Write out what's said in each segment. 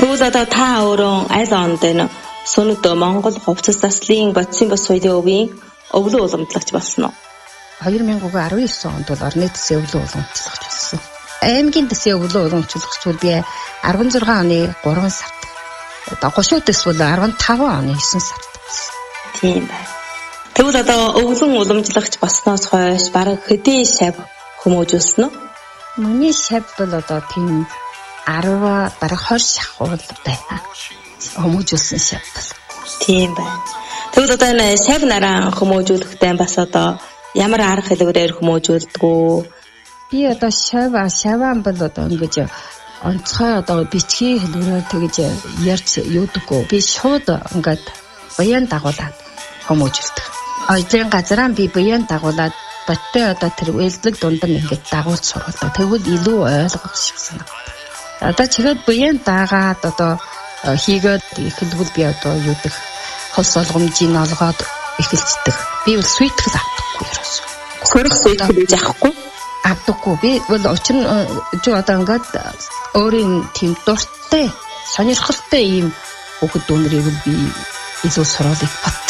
Тэгвэл одоо та өөрөө аль онд энэ Сүнэд Монгол хувцас заслын бодисын бос соёлын өвийн өвлөө уламжлагч болсон уу? 2019 онд бол орны төсөө өвлөө уламжлагч болсон. Аймгийн төсөө өвлөө уламжлагч бол би 16 оны 3 сард. Одоо гошуу төс бол 15 оны 9 сард болсон. Тийм байна. Тэгвэл одоо өвлөн уламжлагч болсноос хойш бараг хэдийн шав хүмүүжүүлсэн үү? Миний шав бол одоо тийм 10 бараг 20 шахуул байна. Хүмүүжүүлсэн шав бол. Тийм байна. Тэгвэл одоо энэ шав нараа хүмүүжүүлэхдээ бас одоо ямар арга хэлбэрээр хүмүүжүүлдэг үү? Би одоо шаваан бол одоо ингэж онцгой одоо бичгийн хэлбэрээр тэгж ярьж юудаггүй. Би шууд ингээд буян дагуулад хүмүүжүүлдэг. Ойдрын газараа би буян дагуулад боттой одоо тэр үйлдэл дунд нь ингээд дагуулж сургалдаг. Тэгвэл илүү ойлгох шиг санагдав. Одоо чигээр буян дагаад одоо хийгээд эхлэвэл би одоо юудаг хол солгомжийг олгоод эхэлцдэг. Би бол суйтгэл авдаггүй ерөөсөө. Сурах суйтгэл гэж авахгүй? Авдаггүй. Би бол учир нь одоо ингээд өөрийн тийм дуртай, сонирхолтой ийм хүүхэд дүүнрийг би илүү суралцах бат.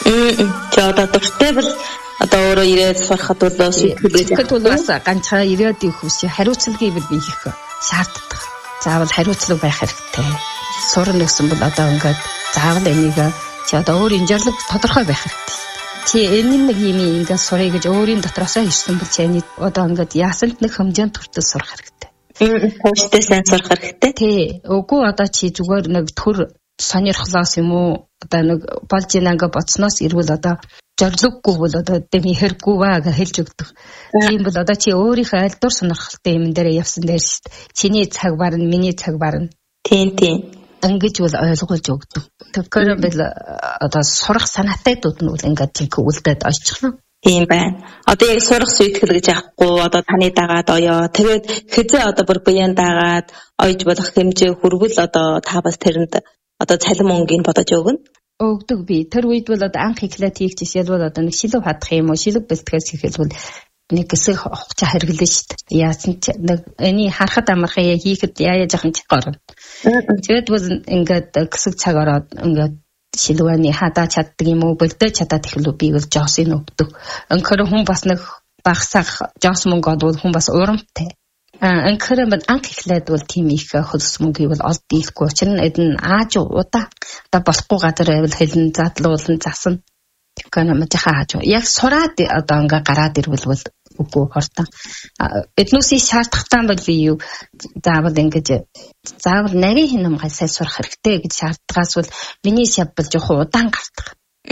Чи одоо дуртай бол одоо өөрөө ирээд сурахад бол суйтгэл бол бас ганцхан ирээд их хүч хариуцлагыг би хийх шаарддаг. Заавал хариуцлага байх хэрэгтэй. Сурна гэсэн бол одоо ингээд заавал энийг чи одоо өөрийн зорилго тодорхой байх хэрэгтэй. Чи энэ нэг юм ингээд сурах гэж өөрийн дотроосоо ирсэн бол чи энийг одоо ингээд яасанд нэг хэмжээнд хүртэл сурах хэрэгтэй. Тууштай сайн сурах хэрэгтэй. Тий. Үгүй одоо чи зүгээр нэг төр сонирхлоос юм уу одоо нэг болж ийна ингээд бодсноос ирвэл одоо зорилгогүй бол одоо дэми хэрэггүй ба гэж хэлж өгдөг. Тийм бол одоо чи өөрийнхөө аль дур сонирхолтой юм дээр явсан дээр шүү дээ. Чиний цаг барна, миний цаг барна. Тийм. Ингэж бол ойлгуулж өгдөг. Тэгэхээр бол одоо сурах санаатай дууд нь бол ингээд тийм үлдээд оччихно. Тийм байна. Одоо яг сурах суйтгэл гэж авахгүй одоо таны дагаад оёо. Тэгээд хэзээ одоо бүр буян дагаад ойж болох хэмжээ хүрвэл одоо та бас тэрэнд одоо цалин мөнгөний бодож өгнө. Өгдөг би. Тэр үед бол одоо анх эхлээд хийх жишээлбэл одоо нэг шилэг хадах юм уу, шилэг бэлтгэс хийхэлбэл нэг хэсэг хугацаа хэрэглэн шүү дээ. Яасан ч нэг эний харахад амархаа хийхэд яая жахан чигоор. Тэгээд бол ингээд хэсэг цаг ороод ингээд шилвэний хадаа чаддаг юм уу, бэлдэж чадаад эхлэв би бол жоосыг өгдөг. Өнөхөр хүн бас нэг багсах жоос мөнгө одвол хүн бас урамтай. Анхаарал бод анх эхлээд бол тийм их хөлс мөнгөийг бол олд ийхгүй учраас эдэн ааж удаа одоо болохгүй газар байвал хэлэн задлуулан засна. Тэгэхээр мажиха ааж яг сураад одоо ингээ гараад ирвэл бол үгүй хортон. Эднүүсийн шаардлагатай бол би юу заавал ингэж заавал нарийн хинэмгай сайн сурах хэрэгтэй гэж шаардлагаас бол миний шав бол жоохон удаан гардаг.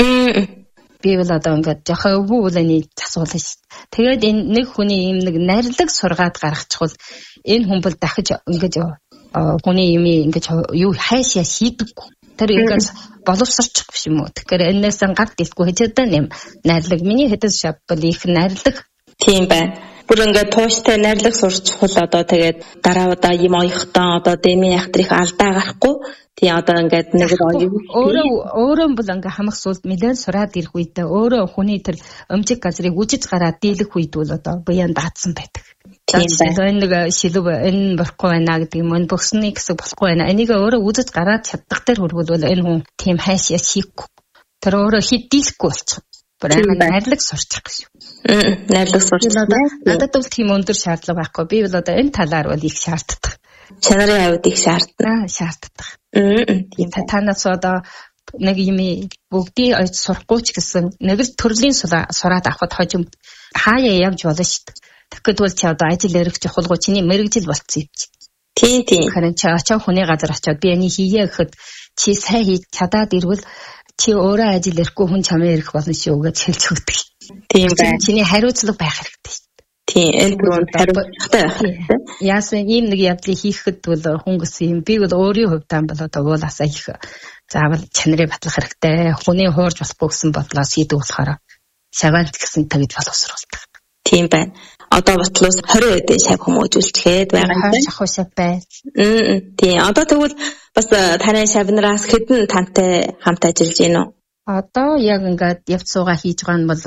Би бол одоо ингээд жоохон өвгүүлэний асуулаа шүү. Тэгээд энэ нэг хүний юм нэг нарилаг сургаад гаргачихвал энэ хүн бол дахиж ингээд хүний юм ингээд юу хайшаа шийдэггүй. Тэр ингээд боловсрчих биш юм уу. Тэгэхээр энээс гард илгүй хэжээдэн юм нарилаг миний хэдэс шав бол их нарилаг. Тийм байна. Бүр ингээд тууштай нарилаг сурчихвал одоо тэгээд дараа удаа юм оёхтон одоо дэмий яхтрих алдаа гарахгүй. Тийм одоо ингээд нэг өөрөө бол ингээ хамах суулд нэлээд сураад ирэх үедээ өөрөө хүний тэр өмчиг газрыг үжиж гараад дийлэх үед бол одоо буян даатсан байдаг. Тийм байна. Нэг шилв энэ болохгүй байна гэдэг юм. Энэ бөхсний хэсэг болохгүй байна. Энийг өөрөө үжиж гараад чаддаг дээр хүрвэл энэ хүн тийм хайшаа хийхгүй. Тэр өөрөө хидийлэхгүй болчих. Бүр найрлаг сурчих гэж. Найрлаг сурчих. Надад бол тийм өндөр шаардлага байхгүй. Би бол одоо энэ талаар бол их шаарддаг. Чанарын хавьд их шаарддаг. Тийм танаас одоо нэг юм бүгдийг ойж сурахгүй ч гэсэн нэг л төрлийн сураад авахд хожим хаяа явж болно шүү дээ. Тэгэхэд бол чи одоо ажил эргэж явахгүй чиний мэрэгжил болцсон юм чи. Тийм. Харин чи очоо хүний газар очиод би энийг хийе гэхэд чи сайн хийж чадаад ирвэл чи өөрөө ажил эрэхгүй хүн чамаа ирэх болно шүү гэж хэлж өгдөг. Тийм байна. Чиний хариуцлага байх хэрэгтэй. Тийм, энэ түрүүнд хариуцлагатай байх хэрэгтэй. Яасан ийм нэг явдлыг хийхэд бол хүн гэсэн юм. Би бол өөрийн хувьдаа бол одоо уулаасаа их заавал чанарыг батлах хэрэгтэй. Хүний хуурж болохгүй гэсэн бодлоо хийдэг болохоор савант гэсэн тэгж боловсруулдаг. Тийм байна. Одоо батлуус 20 эдэн шав хүмүүжүүлчихэд байгаа юм. Шахуу шав бай. Тийм. Одоо тэгвэл бас таны шавнараас хэдэн тантай хамт ажиллаж байна уу? Одоо яг ингээд явц суугаа хийж байгаа нь бол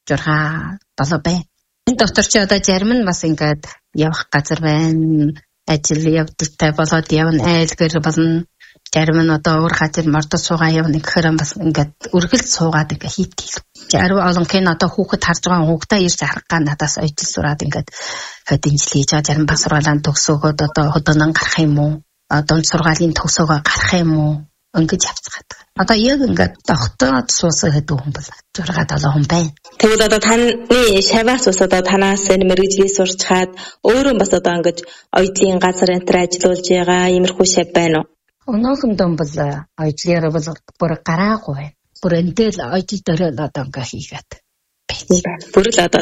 6-7 байна. Энэ дотор чи одоо зарим нь бас ингээд явах газар байна. Ажил явдалтай болоод явна айлгэр болно. Зарим нь одоо өөр газар мордод суугаа явна гэхээр бас ингээд үргэлж суугаад ингээд хийдэг. Зарим олонхын одоо хүүхэд харж байгаа хүүхдээ ирж харах га надаас ойтол сураад ингээд хөдөлж хийж байгаа. Зарим бас сургаалаа төгсөөгөөд одоо хөдөөнөн гарах юм уу? Дунд сургаалын төгсөөгөө гарах юм уу? Ингээд явцгаад. Одоо яг ингээд тогтоод суусаа гэдэг хүн бол 6-7 хүн байна. Тэгвэл одоо таны шаваас ус одоо танаас мэргэжлийг сурч хаад өөрөө бас одоо ингээд оюутлын газар энтер ажиллаулж байгаа иймэрхүү шав байна уу? Өнөөхөндөө бол оюутлаараа бол бүр гараагүй байна. Бүр энтэл оюутл дөрөөл одоо ингээ хийгээд. Бүр л одоо